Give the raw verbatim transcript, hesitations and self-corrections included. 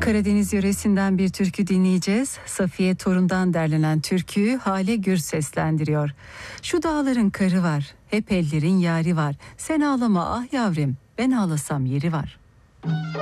Karadeniz yöresinden bir türkü dinleyeceğiz. Safiye Torun'dan derlenen türküyü Hale Gür seslendiriyor. Şu dağların karı var, hep ellerin yari var. Sen ağlama ah yavrum, ben ağlasam yeri var.